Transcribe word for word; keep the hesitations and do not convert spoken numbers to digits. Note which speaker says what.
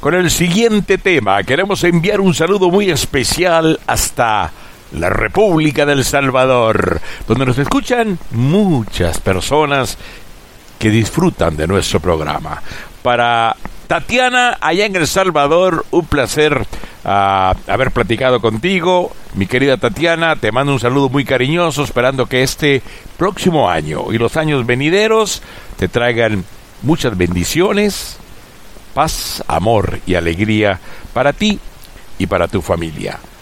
Speaker 1: con el siguiente tema. Queremos enviar un saludo muy especial hasta la República del Salvador, donde nos escuchan muchas personas que disfrutan de nuestro programa. Para Tatiana, allá en El Salvador, un placer uh, haber platicado contigo. Mi querida Tatiana, te mando un saludo muy cariñoso, esperando que este próximo año y los años venideros te traigan muchas bendiciones, paz, amor y alegría para ti y para tu familia.